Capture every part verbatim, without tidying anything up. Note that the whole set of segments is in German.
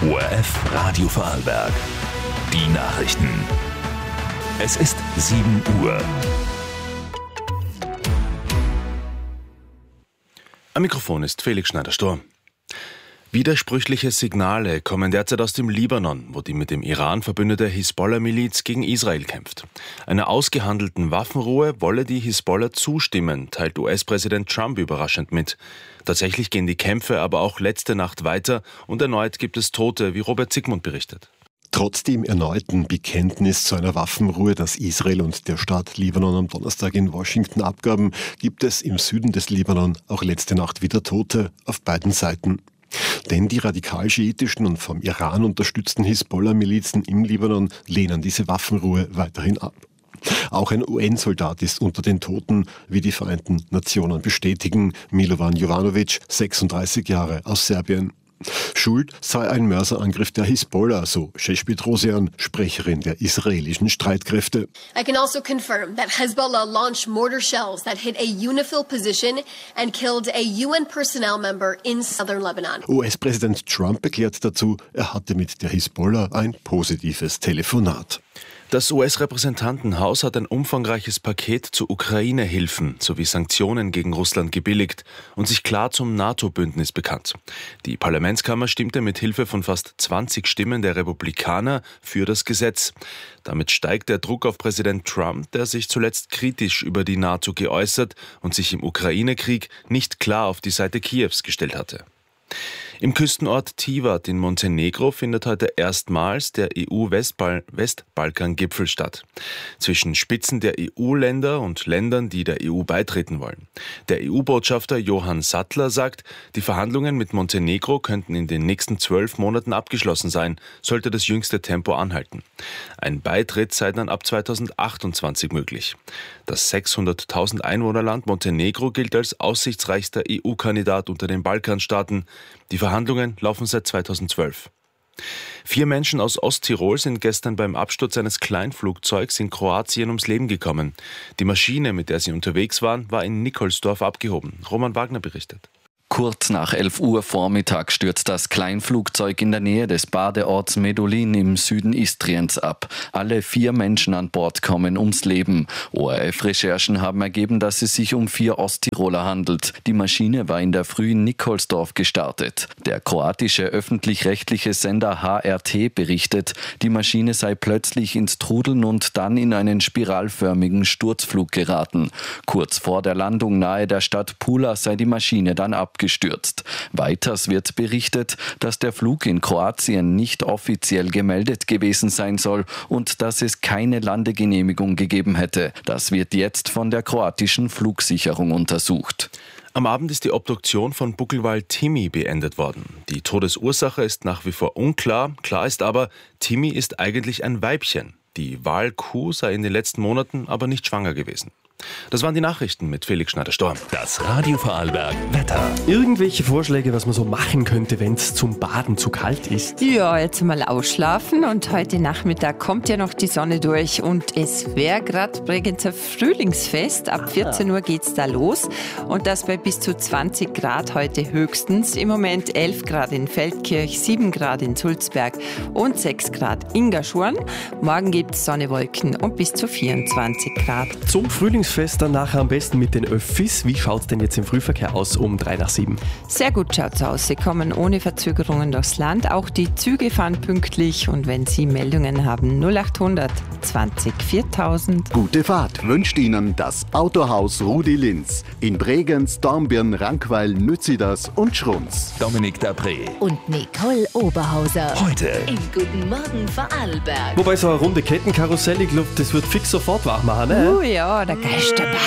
O R F Radio Vorarlberg. Die Nachrichten. Es ist sieben Uhr. Am Mikrofon ist Felix Schneider-Sturm. Widersprüchliche Signale kommen derzeit aus dem Libanon, wo die mit dem Iran verbündete Hisbollah-Miliz gegen Israel kämpft. Einer ausgehandelten Waffenruhe wolle die Hisbollah zustimmen, teilt U S-Präsident Trump überraschend mit. Tatsächlich gehen die Kämpfe aber auch letzte Nacht weiter und erneut gibt es Tote, wie Robert Zigmund berichtet. Trotz dem erneuten Bekenntnis zu einer Waffenruhe, das Israel und der Staat Libanon am Donnerstag in Washington abgaben, gibt es im Süden des Libanon auch letzte Nacht wieder Tote auf beiden Seiten. Denn die radikal-schiitischen und vom Iran unterstützten Hisbollah-Milizen im Libanon lehnen diese Waffenruhe weiterhin ab. Auch ein U N-Soldat ist unter den Toten, wie die Vereinten Nationen bestätigen. Milovan Jovanovic, sechsunddreißig Jahre, aus Serbien. Schuld sei ein Mörserangriff der Hisbollah, so Shesh Petrosian, Sprecherin der israelischen Streitkräfte. I can also confirm that Hezbollah launched mortar shells that hit a UNIFIL position and killed a U N personnel member in southern Lebanon. U S-Präsident Trump erklärt dazu, er hatte mit der Hisbollah ein positives Telefonat. Das U S-Repräsentantenhaus hat ein umfangreiches Paket zu Ukraine-Hilfen sowie Sanktionen gegen Russland gebilligt und sich klar zum NATO-Bündnis bekannt. Die Parlamentskammer stimmte mit Hilfe von fast zwanzig Stimmen der Republikaner für das Gesetz. Damit steigt der Druck auf Präsident Trump, der sich zuletzt kritisch über die NATO geäußert und sich im Ukraine-Krieg nicht klar auf die Seite Kiews gestellt hatte. Im Küstenort Tivat in Montenegro findet heute erstmals der E U-Westbalkan-Gipfel statt. Zwischen Spitzen der E U-Länder und Ländern, die der E U beitreten wollen. Der E U-Botschafter Johann Sattler sagt, die Verhandlungen mit Montenegro könnten in den nächsten zwölf Monaten abgeschlossen sein, sollte das jüngste Tempo anhalten. Ein Beitritt sei dann ab zweitausendachtundzwanzig möglich. Das sechshunderttausend Einwohnerland Montenegro gilt als aussichtsreichster E U-Kandidat unter den Balkanstaaten. Die Verhandlungen laufen seit zweitausendzwölf. Vier Menschen aus Osttirol sind gestern beim Absturz eines Kleinflugzeugs in Kroatien ums Leben gekommen. Die Maschine, mit der sie unterwegs waren, war in Nikolsdorf abgehoben. Roman Wagner berichtet. Kurz nach elf Uhr Vormittag stürzt das Kleinflugzeug in der Nähe des Badeorts Medulin im Süden Istriens ab. Alle vier Menschen an Bord kommen ums Leben. O R F-Recherchen haben ergeben, dass es sich um vier Osttiroler handelt. Die Maschine war in der Früh in Nikolsdorf gestartet. Der kroatische öffentlich-rechtliche Sender H R T berichtet, die Maschine sei plötzlich ins Trudeln und dann in einen spiralförmigen Sturzflug geraten. Kurz vor der Landung nahe der Stadt Pula sei die Maschine dann abgestürzt. Gestürzt. Weiters wird berichtet, dass der Flug in Kroatien nicht offiziell gemeldet gewesen sein soll und dass es keine Landegenehmigung gegeben hätte. Das wird jetzt von der kroatischen Flugsicherung untersucht. Am Abend ist die Obduktion von Buckelwal Timmy beendet worden. Die Todesursache ist nach wie vor unklar. Klar ist aber, Timmy ist eigentlich ein Weibchen. Die Walkuh sei in den letzten Monaten aber nicht schwanger gewesen. Das waren die Nachrichten mit Felix Schneider-Sturm. Das Radio Vorarlberg Wetter. Irgendwelche Vorschläge, was man so machen könnte, wenn es zum Baden zu kalt ist? Ja, jetzt mal ausschlafen und heute Nachmittag kommt ja noch die Sonne durch und es wäre gerade Bregenzer Frühlingsfest. Ab vierzehn Uhr geht's da los und das bei bis zu zwanzig Grad heute höchstens. Im Moment elf Grad in Feldkirch, sieben Grad in Sulzberg und sechs Grad in Gaschurn. Morgen gibt's Sonne, Wolken und bis zu vierundzwanzig Grad. Zum Frühlingsfest dann nachher am besten mit den Öffis. Wie schaut es denn jetzt im Frühverkehr aus um drei nach sieben? Sehr gut schaut's aus. Sie kommen ohne Verzögerungen durchs Land. Auch die Züge fahren pünktlich. Und wenn Sie Meldungen haben, null achthundert zwanzig viertausend. Gute Fahrt wünscht Ihnen das Autohaus Rudi Linz. In Bregenz, Dornbirn, Rankweil, Nützidas und Schrunz. Dominik Dapré und Nicole Oberhauser. Heute im Guten Morgen Vorarlberg. Wobei so eine Runde Kettenkarussell, ich glaube, das wird fix sofort wach machen, ne? Oh ja, der Geisterbahn.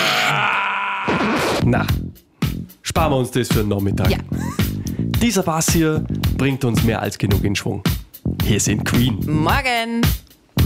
Na, sparen wir uns das für den Nachmittag. Ja. Dieser Bass hier bringt uns mehr als genug in Schwung. Hier sind Queen. Morgen.